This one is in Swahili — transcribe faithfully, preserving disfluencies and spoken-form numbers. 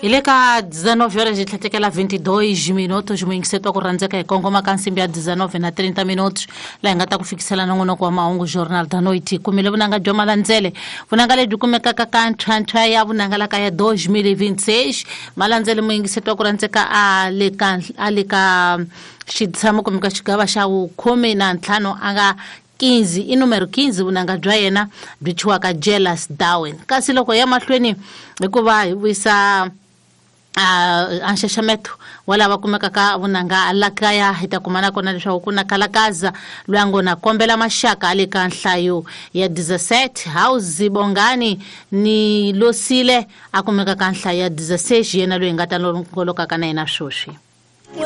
Ileka dezenove horas de tlatekela vinte e dois minutos, muingiseto kuranzeka ikongoma kansimbi ya dezenove na trinta minutos, la ingata kufikisela nangono kwa maungu Jornal da Noite. Kumile bunanga Joma Lanzele, bunanga le dukume kaka chancha ya bunanga la kaya dois mil e vinte e seis, malanzele muingiseto kuranzeka aleka aleka shidsamu kumika shigaba shawu kumi na ntlano anga quinze i numero quinze bunanga bya yena byichiwa ka Jealous Darwin. Kasi loko ya mahlweni hikuva wisa uh, anxaxameto wala va kumeka ka vunanga alakaya hita kumana kona leswaku kuna kalakaza lwango na kombela mashaka ale ka nhlayo ya dezesete House Bongani ni Losile akumeka ka nhlayo ya dezesete yena lo ingata lo ngoloka kana ina shoshi.